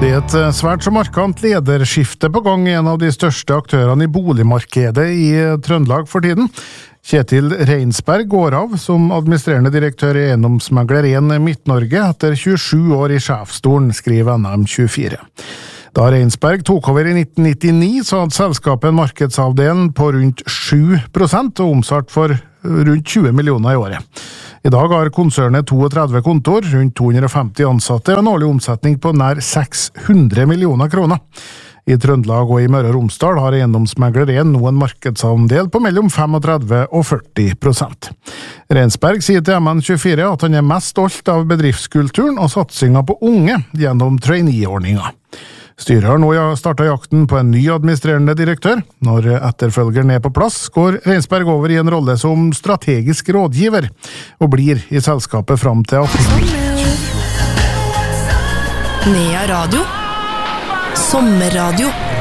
Det et svært så markant lederskifte på gang I en av de største aktørene I boligmarkedet I Trøndelag for tiden. Kjetil Reinsberg går av som administrerende direktør I Eiendomsmegler 1 Midt-Norge etter 27 år I sjefsstolen, skriver NM24. Da Reinsberg tok over I 1999, så hadde selskapet en markedsavdel på rundt 7% og omsatt for rundt 20 millioner I året. I dag har konsernet 32 kontor, rundt 250 ansatte og en årlig omsetning på nær 600 millioner kroner. I Trøndelag og I Møre og Romsdal har Eiendomsmegler 1 nå en markedsandel på mellom 35 og 40%. Reinsberg sier til MN24 at han mest stolt av bedriftskulturen og satsingen på unge gjennom trainee-ordninger. Styret har nå startet jakten på en ny administrerende direktør. Når etterfølgeren på plass, går Reinsberg over I en rolle som strategisk rådgiver, og blir I selskapet frem til april. Nea Radio. Sommerradio.